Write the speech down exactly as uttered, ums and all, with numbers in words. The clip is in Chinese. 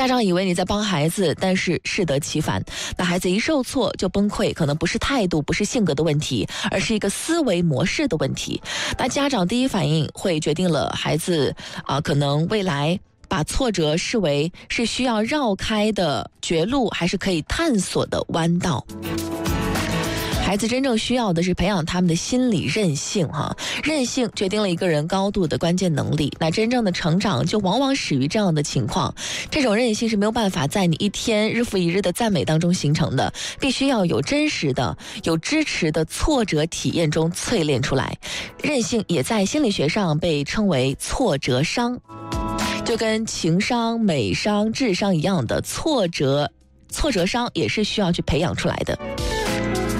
家长以为你在帮孩子，但是适得其反。那孩子一受挫就崩溃，可能不是态度，不是性格的问题，而是一个思维模式的问题。那家长第一反应会决定了孩子啊、呃，可能未来把挫折视为是需要绕开的绝路，还是可以探索的弯道。孩子真正需要的是培养他们的心理韧性哈，韧性决定了一个人高度的关键能力。那真正的成长就往往始于这样的情况，这种韧性是没有办法在你一天日复一日的赞美当中形成的，必须要有真实的、有支持的挫折体验中淬炼出来。韧性也在心理学上被称为挫折商，就跟情商、美商、智商一样的挫折，挫折商也是需要去培养出来的。